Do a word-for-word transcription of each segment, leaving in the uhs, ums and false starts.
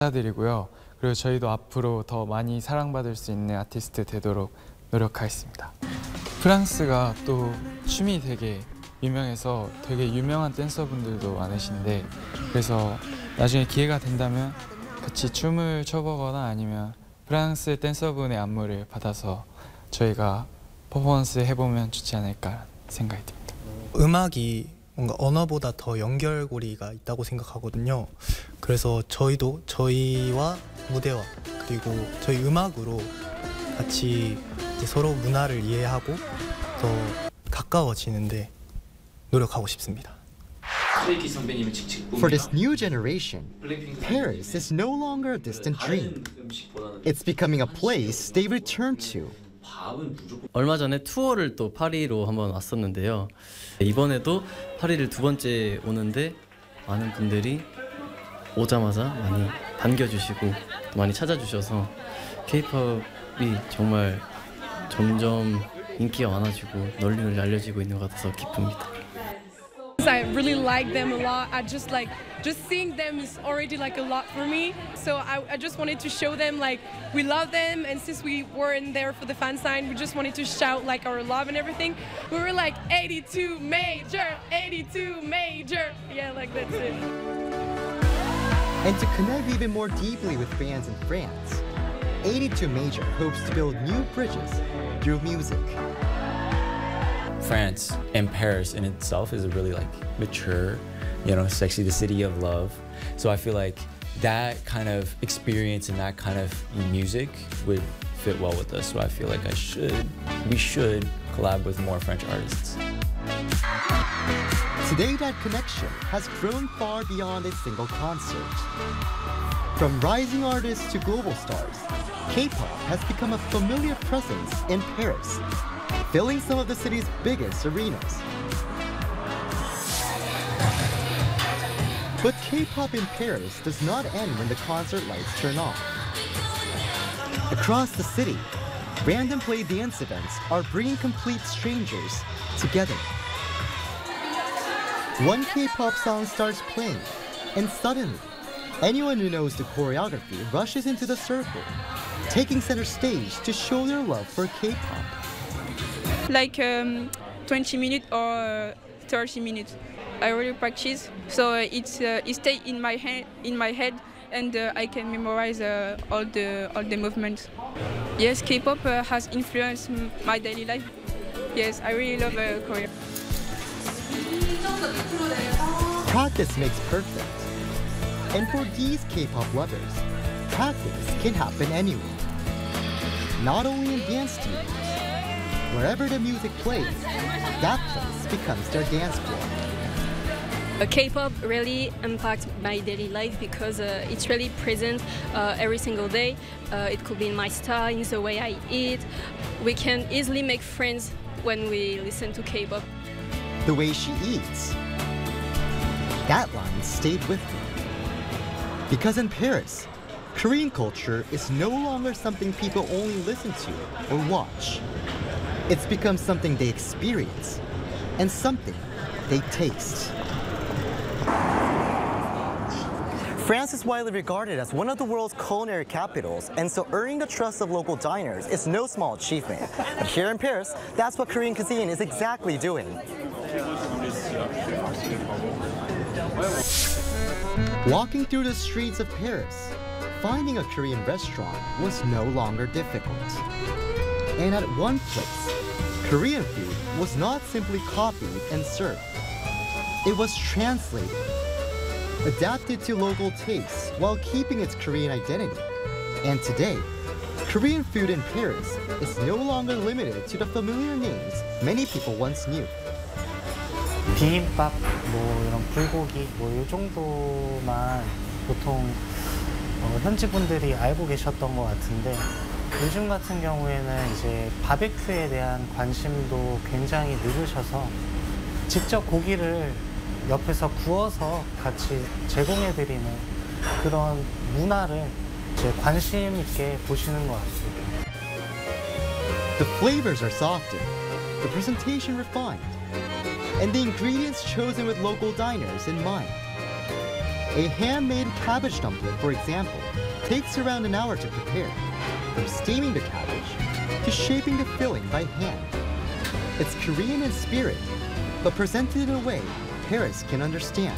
감사드리고요. 그리고 저희도 앞으로 더 많이 사랑받을 수 있는 아티스트 되도록 노력하겠습니다. 프랑스가 또 춤이 되게 유명해서 되게 유명한 댄서분들도 많으신데, 그래서 나중에 기회가 된다면 같이 춤을 춰보거나 아니면 프랑스 댄서분의 안무를 받아서 저희가 퍼포먼스 해보면 좋지 않을까 생각이 듭니다. 음악이 뭔가 언어보다 더 연결고리가 있다고 생각하거든요. 그래서 저희도 저희와 무대와 그리고 저희 음악으로 같이 이제 서로 문화를 이해하고 더 가까워지는데 노력하고 싶습니다. For this new generation, Paris is no longer a distant dream. It's becoming a place they return to. 얼마 전에 투어를 또 파리로 한번 왔었는데요. 이번에도 파리를 두 번째 오는데 많은 분들이 오자마자 많이 반겨주시고 많이 찾아주셔서 K-팝이 정말 점점 인기가 많아지고 널리 널리 알려지고 있는 것 같아서 기쁩니다. I really like them a lot. I just like just seeing them is already like a lot for me. So I, I just wanted to show them like we love them, and since we weren't there for the fan sign, we just wanted to shout like our love and everything. We were like eighty-two major, eighty-two major. Yeah, like that's it. And to connect even more deeply with fans in France, eighty-two Major hopes to build new bridges through music. France and Paris in itself is a really like mature, you know, sexy, the city of love. So I feel like that kind of experience and that kind of music would fit well with us. So I feel like I should, we should collab with more French artists. Today, that connection has grown far beyond a single concert. From rising artists to global stars, K-pop has become a familiar presence in Paris, filling some of the city's biggest arenas. But K-pop in Paris does not end when the concert lights turn off. Across the city, random play dance events are bringing complete strangers together. One K-pop song starts playing, and suddenly, anyone who knows the choreography rushes into the circle, taking center stage to show their love for K-pop. Like um, twenty minutes or thirty minutes. I really practice, so it's uh, it stays in my head, in my head, and uh, I can memorize uh, all the all the movements. Yes, K-pop uh, has influenced my daily life. Yes, I really love uh, Korea. Practice makes perfect. And for these K-pop lovers, practice can happen anywhere. Not only in dance studios. Wherever the music plays, that place becomes their dance floor. K-pop really impacts my daily life because uh, it's really present uh, every single day. Uh, it could be in my style, in the way I eat. We can easily make friends when we listen to K-pop. The way she eats. That line stayed with me. Because in Paris, Korean culture is no longer something people only listen to or watch. It's become something they experience and something they taste. France is widely regarded as one of the world's culinary capitals, and so earning the trust of local diners is no small achievement. But here in Paris, that's what Korean cuisine is exactly doing. Walking through the streets of Paris, finding a Korean restaurant was no longer difficult. And at one place, Korean food was not simply copied and served. It was translated, adapted to local tastes while keeping its Korean identity. And today, Korean food in Paris is no longer limited to the familiar names many people once knew. 비빔밥, 뭐 이런 불고기, 뭐 이 정도만 보통 어, 현지 분들이 알고 계셨던 것 같은데, 요즘 같은 경우에는 이제 바베큐에 대한 관심도 굉장히 늘으셔서 직접 고기를 옆에서 구워서 같이 제공해드리는 그런 문화를 이제 관심 있게 보시는 것 같습니다. The flavors are softened, the presentation refined, and the ingredients chosen with local diners in mind. A handmade cabbage dumpling, for example, takes around an hour to prepare, from steaming the cabbage to shaping the filling by hand. It's Korean in spirit, but presented in a way Paris can understand.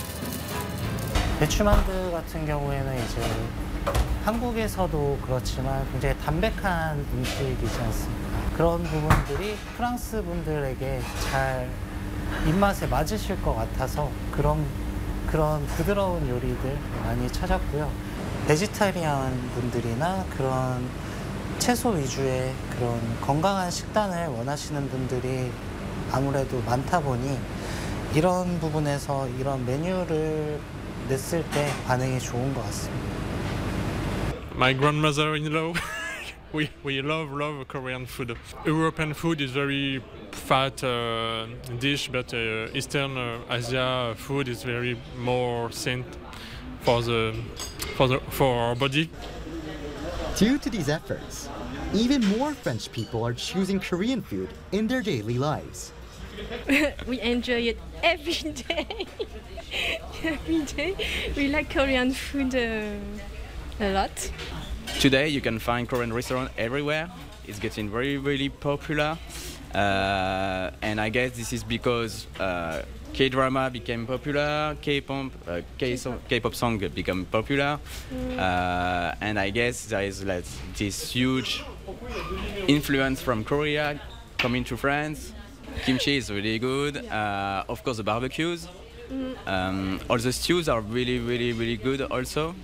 배추만두 같은 경우에는 이제 한국에서도 그렇지만 굉장히 담백한 음식이지 않습니까? 그런 부분들이 프랑스 분들에게 잘 입맛에 맞으실 것 같아서 그런 그런 부드러운 요리들 많이 찾았고요. 베지타리안 분들이나 그런 채소 위주의 그런 건강한 식단을 원하시는 분들이 아무래도 많다 보니 이런 부분에서 이런 메뉴를 냈을 때 반응이 좋은 것 같습니다. My grandmother-in-law, we we love love Korean food. European food is very fat uh, dish, but uh, Eastern uh, Asia food is very more thin for the for the for our body. Due to these efforts, even more French people are choosing Korean food in their daily lives. We enjoy it every day. Every day. We like Korean food uh, a lot. Today you can find Korean restaurant everywhere. It's getting very, really popular. Uh, and I guess this is because uh, K-drama became popular, K-pop, uh, K-so- K-pop song became popular. Mm. Uh, and I guess there is like, this huge influence from Korea coming to France. Kimchi is really good. Uh, of course, the barbecues. Mm. Um, all the stews are really, really, really good also.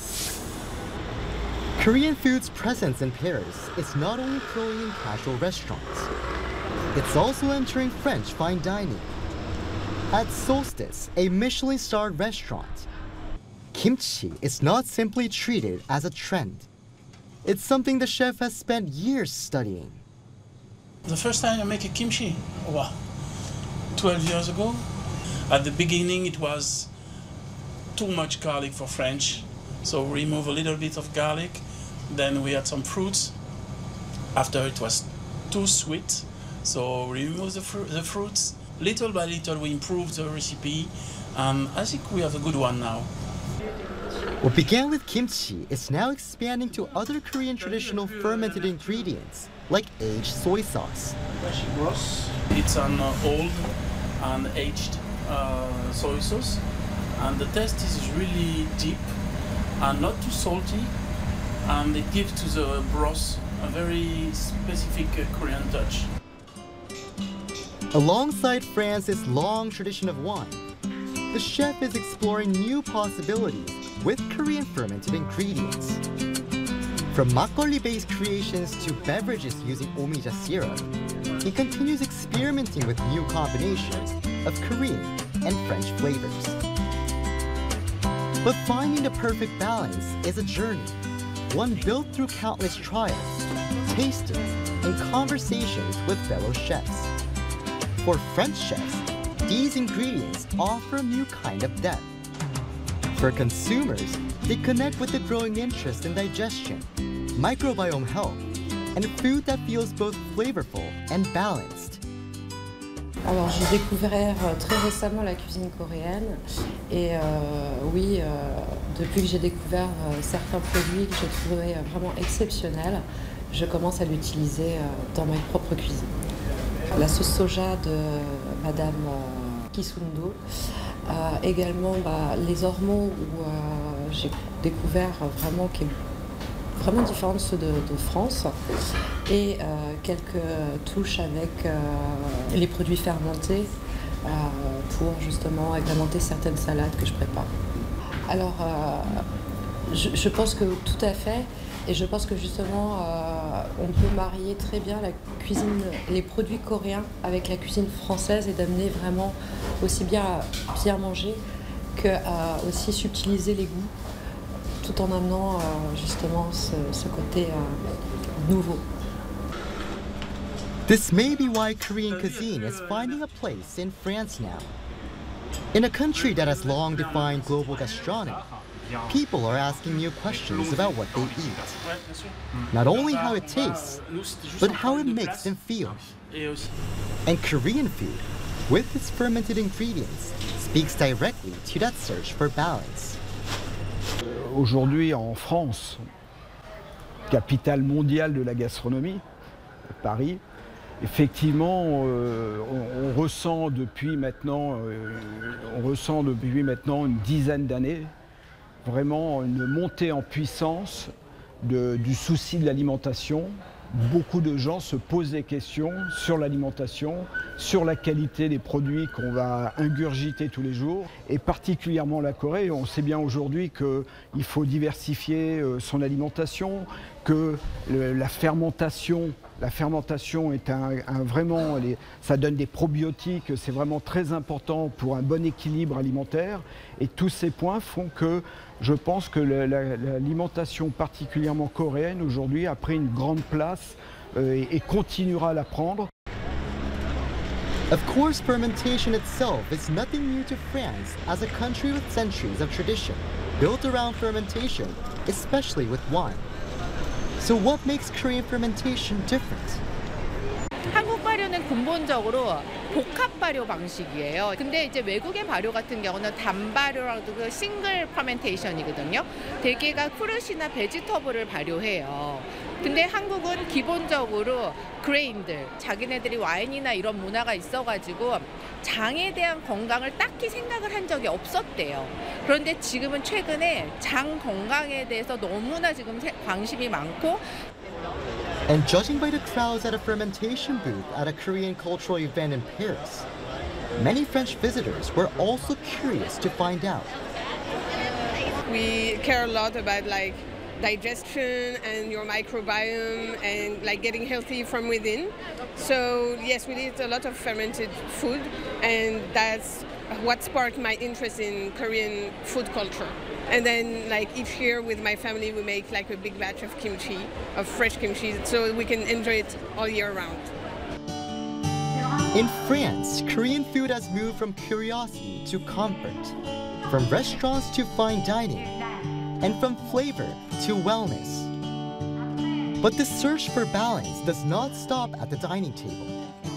Korean food's presence in Paris is not only growing in casual restaurants, it's also entering French fine dining. At Solstice, a Michelin-starred restaurant, kimchi is not simply treated as a trend. It's something the chef has spent years studying. The first time I make a kimchi, wow, twelve years ago. At the beginning it was too much garlic for French, so we remove a little bit of garlic. Then we had some fruits. After it was too sweet, so we removed the, fru- the fruits. Little by little we improved the recipe, and I think we have a good one now. What began with kimchi is now expanding to other Korean traditional fermented ingredients, like aged soy sauce. It's an uh, old and aged uh, soy sauce, and the taste is really deep and not too salty, and it gives to the broth a very specific uh, Korean touch. Alongside France's long tradition of wine, the chef is exploring new possibilities with Korean fermented ingredients. From makgeolli-based creations to beverages using omija syrup, he continues experimenting with new combinations of Korean and French flavors. But finding the perfect balance is a journey, one built through countless trials, tastings, and conversations with fellow chefs. For French chefs, these ingredients offer a new kind of depth. For consumers, they connect with the growing interest in digestion, microbiome health, and food that feels both flavorful and balanced. Alors j'ai découvert très récemment la cuisine coréenne et euh, oui, euh, depuis que j'ai découvert euh, certains produits que j'ai trouvé vraiment exceptionnels, je commence à l'utiliser euh, dans ma propre cuisine. La sauce soja de Madame euh, Kisundo, euh, également bah, les ormeaux où euh, j'ai découvert vraiment qui est vraiment différent de ceux de, de France et euh, quelques touches avec euh, les produits fermentés euh, pour justement agrémenter certaines salades que je prépare. Alors euh, je, je pense que tout à fait et je pense que justement euh, on peut marier très bien la cuisine, les produits coréens avec la cuisine française et d'amener vraiment aussi bien à bien manger que à aussi subtiliser les goûts tout en amenant euh, justement ce, ce côté euh, nouveau. This may be why Korean cuisine is finding a place in France now. In a country that has long defined global gastronomy, people are asking new questions about what they eat. Not only how it tastes, but how it makes them feel. And Korean food, with its fermented ingredients, speaks directly to that search for balance. aujourd'hui en France, capitale mondiale de la gastronomie, Paris, effectivement, euh, on, on ressent depuis maintenant, euh, on ressent depuis maintenant une dizaine d'années vraiment une montée en puissance de, du souci de l'alimentation. Beaucoup de gens se posent des questions sur l'alimentation, sur la qualité des produits qu'on va ingurgiter tous les jours, et particulièrement la Corée. On sait bien aujourd'hui qu'il faut diversifier son alimentation, que le, la fermentation, la fermentation est un, un vraiment, les, ça donne des probiotiques, c'est vraiment très important pour un bon équilibre alimentaire. Et tous ces points font que je pense que l'alimentation particulièrement coréenne aujourd'hui a pris une grande place euh, et, et continuera à la prendre. Of course, fermentation itself is nothing new to France as a country with centuries of tradition built around fermentation, especially with wine. So what makes Korean fermentation different? 한국 발효는 근본적으로 복합 발효 방식이에요. 근데 이제 외국의 발효 같은 경우는 단발효라도 그 싱글 퍼멘테이션이거든요. 대개가 프루시나 베지터블을 발효해요. 근데 한국은 기본적으로 그레인들, 자기네들이 와인이나 이런 문화가 있어가지고 장에 대한 건강을 딱히 생각을 한 적이 없었대요. 그런데 지금은 최근에 장 건강에 대해서 너무나 지금 관심이 많고. And judging by the crowds at a fermentation booth at a Korean cultural event in Paris, many French visitors were also curious to find out. We care a lot about like digestion and your microbiome and like getting healthy from within. So yes, we eat a lot of fermented food, and that's what sparked my interest in Korean food culture. And then like each year with my family we make like a big batch of kimchi, of fresh kimchi, so we can enjoy it all year round. In France, Korean food has moved from curiosity to comfort, from restaurants to fine dining, and from flavor to wellness. But the search for balance does not stop at the dining table.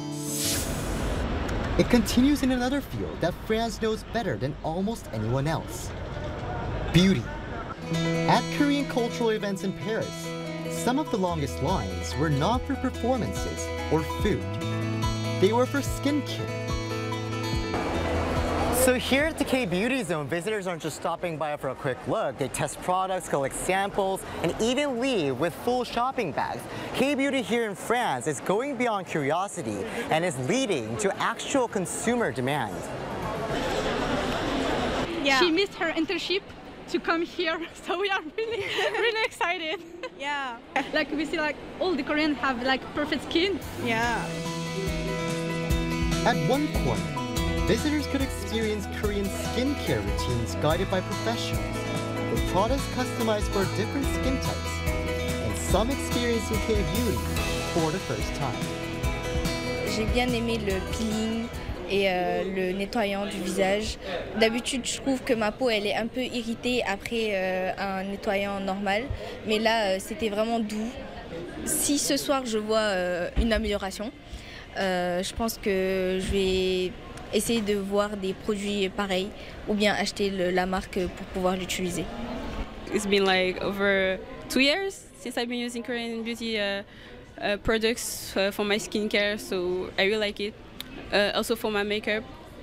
It continues in another field that France knows better than almost anyone else: beauty. At Korean cultural events in Paris, some of the longest lines were not for performances or food. They were for skincare. So here at the K-Beauty Zone, visitors aren't just stopping by for a quick look. They test products, collect samples, and even leave with full shopping bags. K-Beauty here in France is going beyond curiosity and is leading to actual consumer demand. Yeah. She missed her internship to come here, so we are really, really excited. Yeah. Like we see, like all the Koreans have like perfect skin. Yeah. At one corner, visitors could experience Korean skincare routines guided by professionals, with products customized for different skin types, and some experiencing K-beauty for the first time. J'ai bien aimé le peeling et euh, le nettoyant du visage. D'habitude, je trouve que ma peau elle est un peu irritée après euh, un nettoyant normal, mais là, euh, c'était vraiment doux. Si ce soir, je vois euh, une amélioration, euh, je pense que je vais essayer de voir des produits pareils ou bien acheter le, la marque pour pouvoir l'utiliser. It's been like over two years since I've been using Korean beauty uh, uh, products uh, for my skincare, so I really like it. Uh, also for my makeup.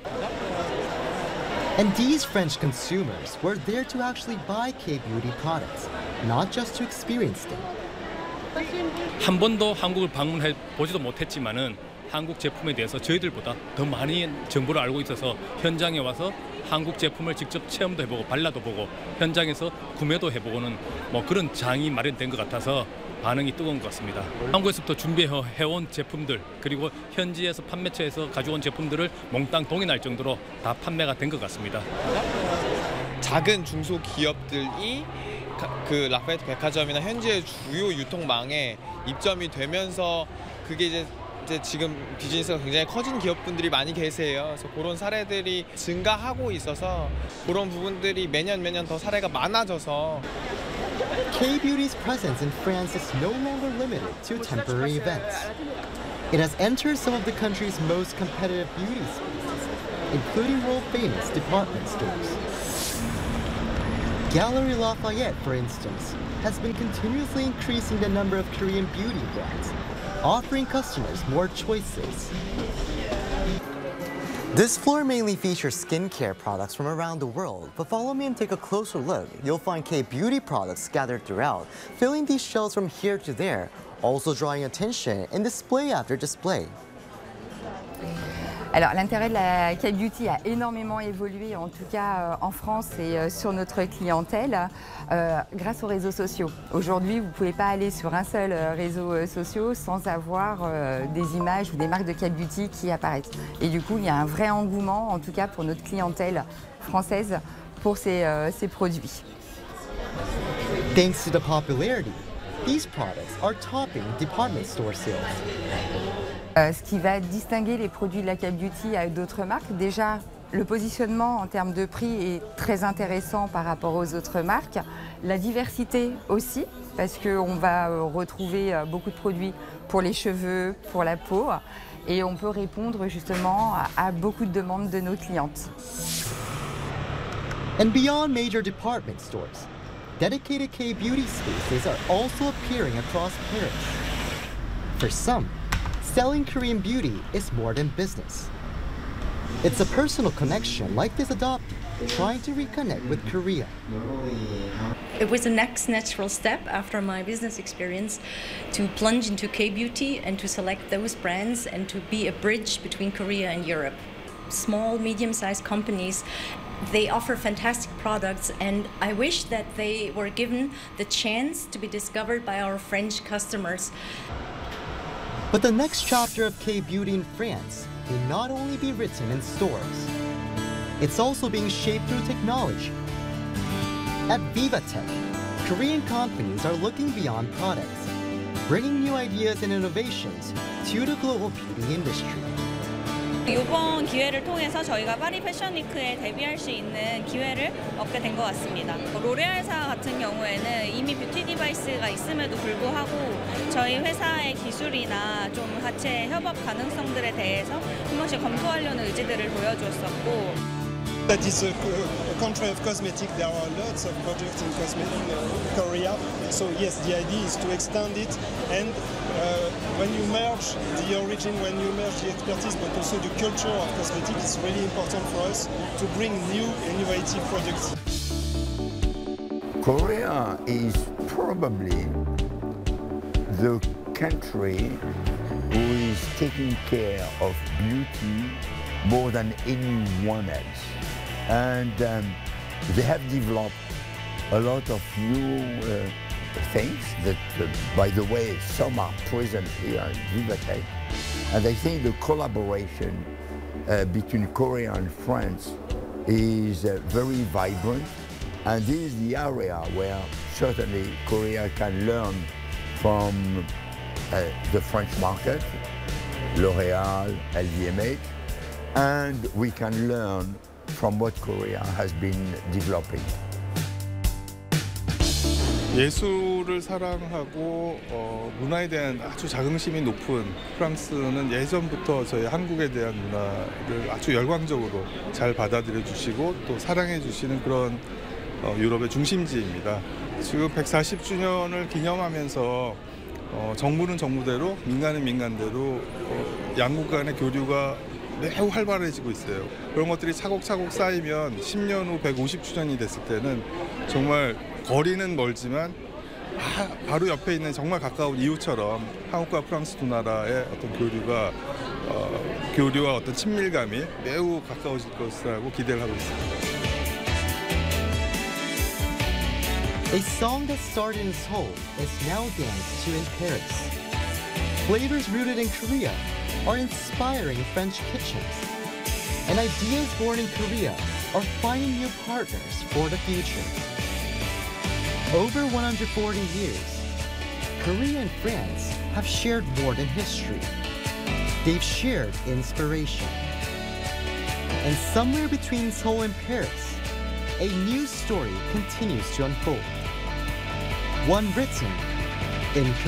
And these French consumers were there to actually buy K-beauty products, not just to experience them. 한 번도 한국을 방문해 보지도 못했지만은 한국 제품에 대해서 저희들보다 더 많이 정보를 알고 있어서 현장에 와서 한국 제품을 직접 체험도 해보고 발라도 보고 현장에서 구매도 해보고는 뭐 그런 장이 마련된 것 같아서 반응이 뜨거운 것 같습니다. 한국에서부터 준비해온 제품들 그리고 현지에서 판매처에서 가져온 제품들을 몽땅 동의할 정도로 다 판매가 된 것 같습니다. 작은 중소기업들이 그 라파에트 백화점이나 현지의 주요 유통망에 입점이 되면서 그게 이제 이제 지금 비즈니스가 굉장히 커진 기업분들이 많이 계세요. 그래서 그런 사례들이 증가하고 있어서 그런 부분들이 매년 매년 더 사례가 많아져서 K-beauty's presence in France is no longer limited to temporary events. It has entered some of the country's most competitive beauty spaces, including world-famous department stores. Galeries Lafayette, for instance, has been continuously increasing the number of Korean beauty brands, offering customers more choices. This floor mainly features skincare products from around the world, but follow me and take a closer look. You'll find K-beauty products scattered throughout, filling these shelves from here to there, also drawing attention in display after display. Alors l'intérêt de la K-beauty a énormément évolué, en tout cas euh, en France et euh, sur notre clientèle, euh, grâce aux réseaux sociaux. Aujourd'hui, vous ne pouvez pas aller sur un seul euh, réseau euh, social sans avoir euh, des images ou des marques de K-beauty qui apparaissent. Et du coup, il y a un vrai engouement, en tout cas pour notre clientèle française, pour ces, euh, ces produits. Thanks to the popularity, these products are topping department store sales. Euh, ce qui va distinguer les produits de la K-beauty avec d'autres marques, déjà le positionnement en termes de prix est très intéressant par rapport aux autres marques. La diversité aussi, parce qu'on va euh, retrouver euh, beaucoup de produits pour les cheveux, pour la peau, et on peut répondre justement à, à beaucoup de demandes de nos clientes. And beyond major department stores, dedicated K-beauty spaces are also appearing across Paris. For some, selling Korean beauty is more than business. It's a personal connection like this adoptee trying to reconnect with Korea. It was the next natural step after my business experience to plunge into K-beauty and to select those brands and to be a bridge between Korea and Europe. Small, medium-sized companies, they offer fantastic products, and I wish that they were given the chance to be discovered by our French customers. But the next chapter of K-beauty in France will not only be written in stores, it's also being shaped through technology. At Vivatech, Korean companies are looking beyond products, bringing new ideas and innovations to the global beauty industry. 이번 기회를 통해서 저희가 파리 패션 위크에 데뷔할 수 있는 기회를 얻게 된 것 같습니다. 로레알사 같은 경우에는 이미 뷰티 디바이스가 있음에도 불구하고 저희 회사의 기술이나 좀 같이 협업 가능성들에 대해서 한 번씩 검토하려는 의지들을 보여주었었고. That is a, a country of cosmetics. There are lots of projects in cosmetic uh, Korea. So yes, the idea is to extend it, and uh, when you merge the origin, when you merge the expertise, but also the culture of cosmetics, it's really important for us to bring new, innovative products. Korea is probably the country who is taking care of beauty more than anyone else. And um, they have developed a lot of new uh, things that, uh, by the way, some are present here at Vivatech. And I think the collaboration uh, between Korea and France is uh, very vibrant. And this is the area where certainly Korea can learn from uh, the French market, L'Oréal, L V M H, and we can learn from what Korea has been developing. 예술을 사랑하고 어, 문화에 대한 아주 자긍심이 높은 프랑스는 예전부터 저희 한국에 대한 문화를 아주 열광적으로 잘 받아들여 주시고 또 사랑해 주시는 그런 어, 유럽의 중심지입니다. 지금 백사십 주년을 기념하면서 어, 정부는 정부대로 민간은 민간대로 어, 양국 간의 교류가 매우 활발해지고 있어요. 그런 것들이 차곡차곡 쌓이면 십 년 후 백오십 주년이 됐을 때는 정말 거리는 멀지만 아, 바로 옆에 있는 정말 가까운 이웃처럼 한국과 프랑스 두 나라의 어떤 교류가 어, 교류와 어떤 친밀감이 매우 가까워질 것이라고 기대를 하고 있습니다. A song that started in Seoul is now danced to in Paris. Flavors rooted in Korea are inspiring French kitchens, and ideas born in Korea are finding new partners for the future. Over one hundred forty years, Korea and France have shared more than history. They've shared inspiration. And somewhere between Seoul and Paris, a new story continues to unfold. One written in